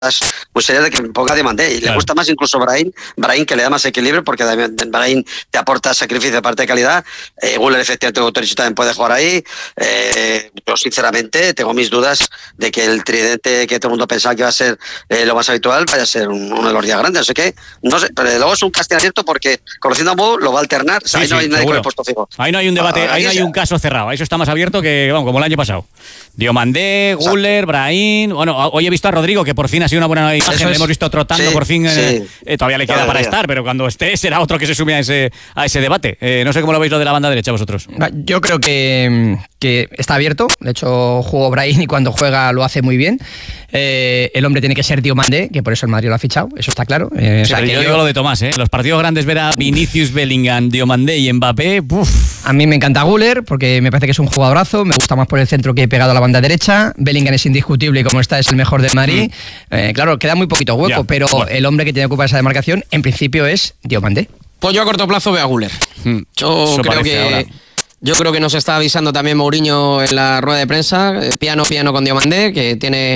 muy serias de que ponga Diomandé, y le gusta más incluso Brahim, que le da más equilibrio, porque Brahim te aporta sacrificio de parte de calidad. Güler efectivamente también puede jugar ahí. Yo sinceramente tengo mis dudas de que el tridente que todo el mundo pensaba que iba a ser lo más habitual vaya a ser uno de los días grandes, así que no sé, pero luego es un casting abierto porque conociendo a Mou lo va a alternar, o sea, ahí no hay nadie con el puesto fijo. Ahí no hay un debate, ahí no hay un caso cerrado, eso está más abierto que, vamos, como el año pasado. Diomandé, Güler, Brahim. Bueno, hoy he visto a Rodrigo, que por fin ha sido una buena imagen, le hemos visto trotando por fin. Todavía le queda para estar, pero cuando esté será otro que se sume a ese debate. No sé cómo lo veis lo de la banda derecha vosotros. Yo creo que está abierto. De hecho, jugó Brahim y cuando juega lo hace muy bien. El hombre tiene que ser Diomandé, que por eso el Madrid lo ha fichado, eso está claro. Yo digo lo de Tomás, los partidos grandes, ver a Vinicius, Bellingham, Diomandé y Mbappé. A mí me encanta Güler porque me parece que es un jugadorazo, me gusta más por el centro que pegado a la banda derecha. Bellingham es indiscutible y como está es el mejor del Madrid. Claro, queda muy poquito hueco, pero el hombre que tiene que ocupar esa demarcación en principio es Diomandé. Pues yo a corto plazo veo a Güler. Yo creo que nos está avisando también Mourinho en la rueda de prensa, piano con Diomandé, que tiene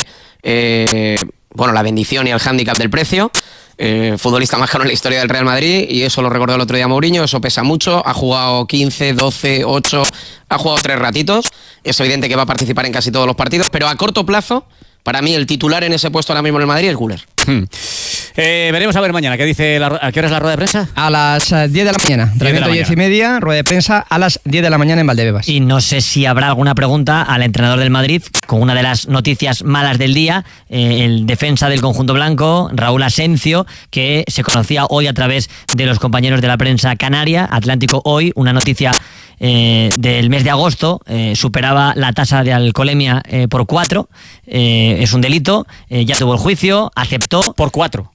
la bendición y el hándicap del precio. Futbolista más caro en la historia del Real Madrid, y eso lo recordó el otro día Mourinho. Eso pesa mucho, ha jugado 15, 12, 8, ha jugado 3 ratitos. Es evidente que va a participar en casi todos los partidos, pero a corto plazo, para mí el titular en ese puesto ahora mismo en el Madrid es Güler. Veremos a ver mañana. ¿Qué dice ¿A qué hora es la rueda de prensa? A las 10 de la mañana. 10:30, rueda de prensa a las 10 de la mañana en Valdebebas. Y no sé si habrá alguna pregunta al entrenador del Madrid con una de las noticias malas del día, el defensa del conjunto blanco, Raúl Asencio, que se conocía hoy a través de los compañeros de la prensa canaria, Atlántico Hoy, una noticia del mes de agosto, superaba la tasa de alcoholemia por 4, es un delito, ya tuvo el juicio, aceptó. Por 4.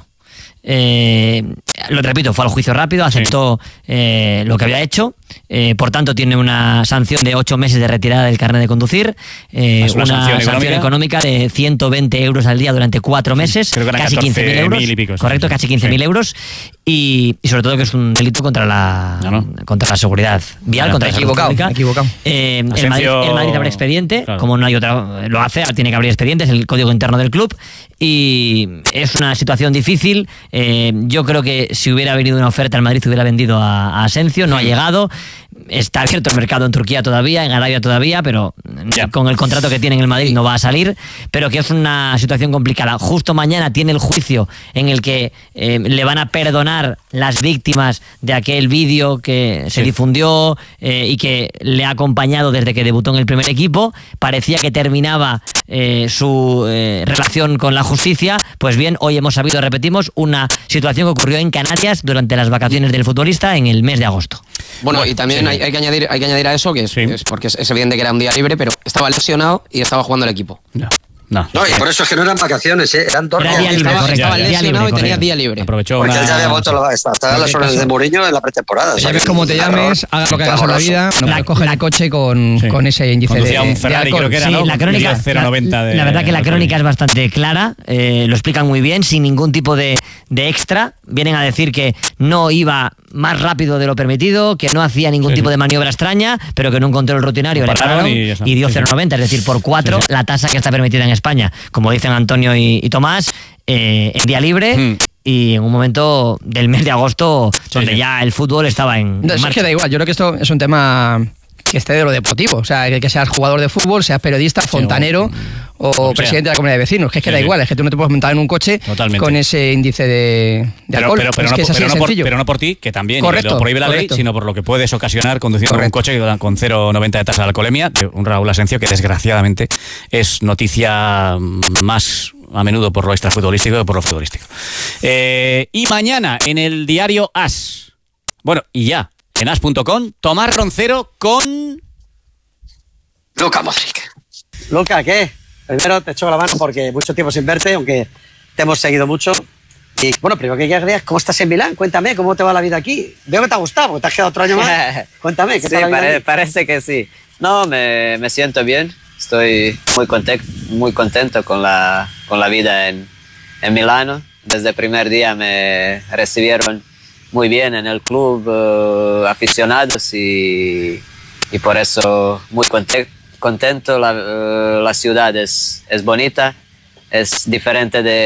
Lo repito, fue al juicio rápido, aceptó lo que había hecho, por tanto tiene una sanción de 8 meses de retirada del carnet de conducir, una sanción económica de 120 euros al día durante 4 meses, casi 15.000 euros, correcto, casi 15.000 euros, y sobre todo que es un delito contra la seguridad vial, contra la salud pública. El Madrid abre expediente, como no hay otra, lo hace, tiene que abrir expediente, es el código interno del club, y es una situación difícil. Yo creo que si hubiera venido una oferta, el Madrid hubiera vendido a Asencio, no ha llegado. Está abierto el mercado en Turquía todavía, en Arabia todavía, pero con el contrato que tiene en el Madrid no va a salir, pero que es una situación complicada. Justo mañana tiene el juicio en el que le van a perdonar las víctimas de aquel vídeo que se difundió y que le ha acompañado desde que debutó en el primer equipo. Parecía que terminaba su relación con la justicia. Pues bien, hoy hemos sabido, repetimos, una situación que ocurrió en Canarias durante las vacaciones del futbolista en el mes de agosto. Bueno, y también hay que añadir a eso que es porque es evidente que era un día libre, pero estaba lesionado y estaba jugando el equipo. No, y por eso es que no eran vacaciones, eran 2 días. Estaba lesionado y tenía día libre. Aprovechó porque él ya había vuelto estaba las horas de Mourinho en la pretemporada. Llames como te llames, hagas lo que hagas en la vida, no puedes coger el coche con ese índice de un Ferrari, creo que era, ¿no? La crónica, 0,90 la verdad que la crónica es bastante clara, lo explican muy bien, sin ningún tipo de extra. Vienen a decir que no iba más rápido de lo permitido, que no hacía ningún tipo de maniobra extraña, pero que en un control rutinario le pararon y dio 0,90, es decir, por 4 la tasa que está permitida en España. Como dicen Antonio y Tomás, en día libre y en un momento del mes de agosto donde ya el fútbol estaba en marcha. Es que da igual, yo creo que esto es un tema que esté de lo deportivo, o sea, que seas jugador de fútbol, seas periodista, fontanero o presidente de la comunidad de vecinos, que es que da igual, es que tú no te puedes montar en un coche con ese índice de alcohol. Pero no por ti, que también lo prohíbe la ley, sino por lo que puedes ocasionar conduciendo un coche con 0,90 de tasa de alcoholemia, de un Raúl Asencio que desgraciadamente es noticia más a menudo por lo extrafutbolístico que por lo futbolístico. Y mañana en el diario AS, bueno, y ya en as.com, Tomás Roncero con Luka Modric. Luka, ¿qué? Primero te echo la mano porque mucho tiempo sin verte, aunque te hemos seguido mucho. Y bueno, primero que querías, ¿cómo estás en Milán? Cuéntame, ¿cómo te va la vida aquí? Veo que te ha gustado, porque te has quedado otro año más. Cuéntame, ¿qué tal la vida? Parece que sí. No, me siento bien. Estoy muy contento con la vida en Milano. Desde el primer día me recibieron muy bien en el club, aficionados, y por eso muy contento. La ciudad es bonita, es diferente de